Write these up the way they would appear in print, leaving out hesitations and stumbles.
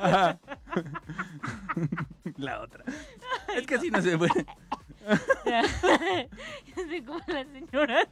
Ajá. La otra. Ay, Es que no. así no se puede. Ya. Yo soy como la señora.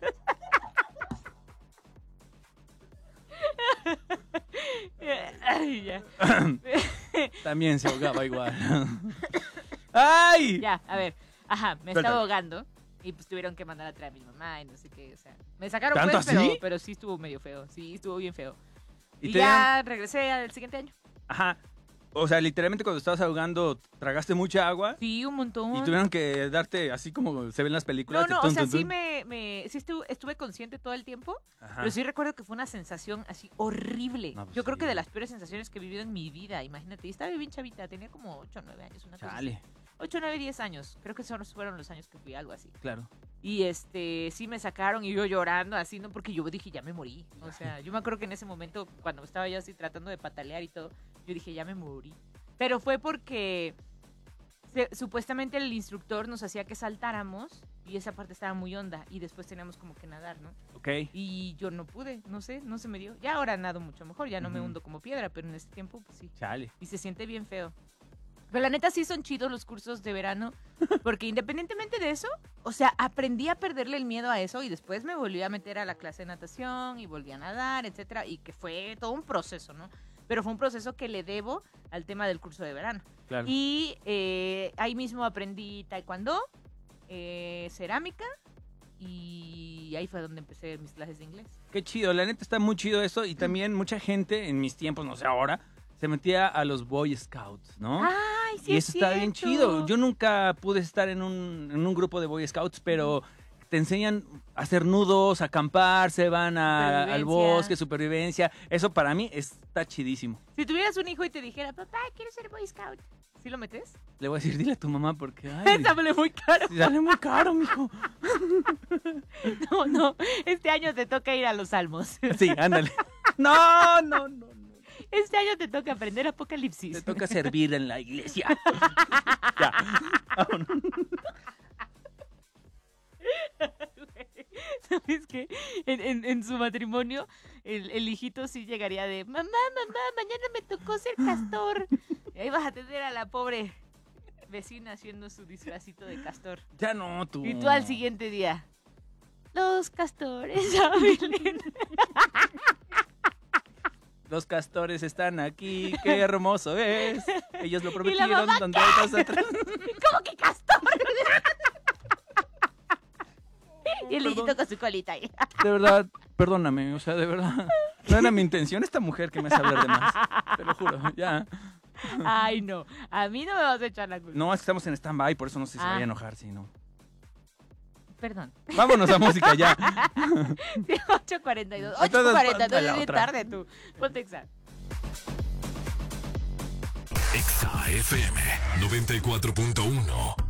Ay, ya. También se ahogaba igual. ¡Ay! Ya, a ver. Ajá, me Cuéntame. estaba ahogando. Y pues tuvieron que mandar a traer a mi mamá y no sé qué. O sea, me sacaron ¿Tanto pues, así? pero sí estuvo medio feo. Sí, estuvo bien feo. ¿Y Y te ya regresé al siguiente año. Ajá. O sea, literalmente cuando estabas ahogando, tragaste mucha agua Sí, un montón. y tuvieron que darte así como se ven en las películas. No, de o tun, sea, tun, sí tun. sí estuve consciente todo el tiempo, Ajá. pero sí recuerdo que fue una sensación así horrible. No, pues Yo creo sí. que de las peores sensaciones que he vivido en mi vida, imagínate. Y estaba bien chavita, tenía como 8 o 9 años, una cosa así. Chale, 8, 9, 10 años. Creo que esos fueron los años que fui, algo así. claro. Y sí me sacaron y yo llorando así, ¿no? Porque yo dije, ya me morí. O sea, yo me acuerdo que en ese momento, cuando estaba yo así tratando de patalear y todo, yo dije, ya me morí. Pero fue porque supuestamente el instructor nos hacía que saltáramos y esa parte estaba muy honda y después teníamos como que nadar, ¿no? Ok. Y yo no pude, no sé, no se me dio. Ya ahora nado mucho mejor, ya no me Ujú. hundo como piedra, pero en ese tiempo, pues sí. Chale. Y se siente bien feo. Pero la neta sí son chidos los cursos de verano, porque independientemente de eso, o sea, aprendí a perderle el miedo a eso y después me volví a meter a la clase de natación y volví a nadar, etcétera, y que fue todo un proceso, ¿no? Pero fue un proceso que le debo al tema del curso de verano. Claro. Y ahí mismo aprendí taekwondo, cerámica y ahí fue donde empecé mis clases de inglés. Qué chido, la neta está muy chido eso. Y también mucha gente en mis tiempos, no sé ahora, se metía a los Boy Scouts, ¿no? ¡Ay, sí! Y es eso está bien cierto! chido. Yo nunca pude estar en un grupo de Boy Scouts, pero te enseñan a hacer nudos, a acampar, se van al Supervivencia. bosque, supervivencia. Eso para mí está chidísimo. Si tuvieras un hijo y te dijera, papá, quiero ser Boy Scout, ¿sí lo metes? Le voy a decir, dile a tu mamá porque... Ay, Sale muy caro. sí, sale muy caro, mijo. No, este año te toca ir a los salmos. Sí, ándale. No. Este año te toca aprender Te Apocalipsis. toca servir en la iglesia. Ya. Vámonos. ¿Sabes qué? En su matrimonio, el hijito sí llegaría de, mamá, mañana me tocó ser castor. Y ahí vas a tener a la pobre vecina haciendo su disfrazito de castor. Ya no, tú. Y tú al siguiente día, los castores hablen. Los castores están aquí, qué hermoso es. Ellos lo la prometieron mamá, donde hay dos atrás. ¿Cómo que castor? Y el hijito Perdón. con su colita ahí. De verdad, perdóname, o sea, de verdad. No era mi intención esta mujer que me hace hablar de más. Te lo juro, ya. Ay, no. A mí no me vas a echar la culpa. No, es que estamos en stand-by, por eso no sé si se Ah. vaya a enojar, si no. Perdón. Vámonos a música ya. 8:42. Entonces, 8:42 ponte la es bien otra. tarde tú. Ponte Exa. Exa FM 94.1.